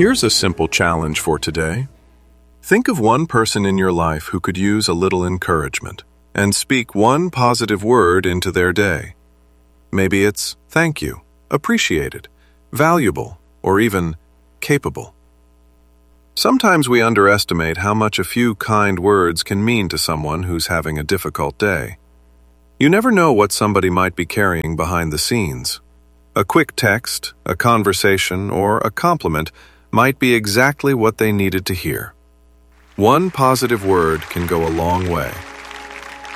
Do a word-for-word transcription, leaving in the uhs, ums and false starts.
Here's a simple challenge for today. Think of one person in your life who could use a little encouragement, and speak one positive word into their day. Maybe it's thank you, appreciated, valuable, or even capable. Sometimes we underestimate how much a few kind words can mean to someone who's having a difficult day. You never know what somebody might be carrying behind the scenes. A quick text, a conversation, or a compliment might be exactly what they needed to hear. One positive word can go a long way.